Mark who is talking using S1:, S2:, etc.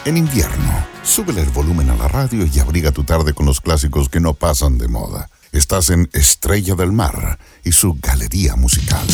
S1: En invierno, súbele el volumen a la radio y abriga tu tarde con los clásicos que no pasan de moda. Estás en Estrella del Mar y su galería musical.